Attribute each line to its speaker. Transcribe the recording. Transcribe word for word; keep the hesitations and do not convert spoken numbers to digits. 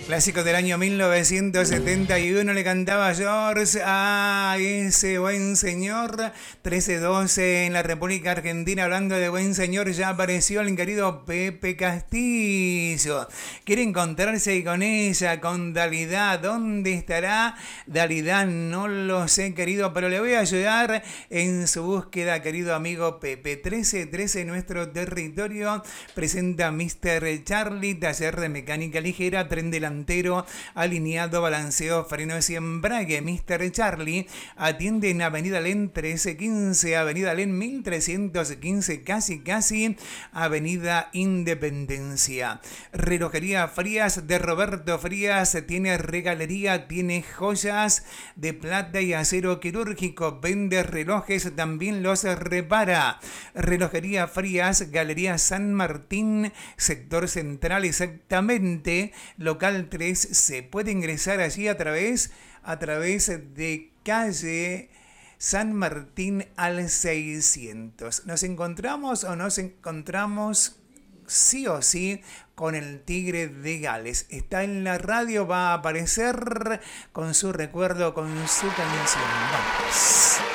Speaker 1: Clásico del año mil novecientos setenta y uno le cantaba George a ese buen señor. trece doce en la República Argentina. Hablando de buen señor, ya apareció el querido Pepe Castillo. Quiere encontrarse con ella, con Dalida. ¿Dónde estará Dalida? No lo sé, querido, pero le voy a ayudar en su búsqueda, querido amigo Pepe. trece trece, nuestro territorio, presenta mister Charlie, taller de mecánica ligera, tren delantero, alineado, balanceo, frenos y embrague. mister Charlie atiende en Avenida Len trece quince, Avenida Len mil trescientos quince, casi casi Avenida Independencia. Relojería Frías de Roberto Frías, tiene regalería, tiene joyas de plata y acero quirúrgico, vende relojes, también los repara. Relojería Frías, Galería San Martín, sector central exactamente, local tres. Se puede ingresar allí a través, a través de calle San Martín al seiscientos. ¿Nos encontramos o nos encontramos sí o sí con el Tigre de Gales? Está en la radio, va a aparecer con su recuerdo, con su canción. Vamos.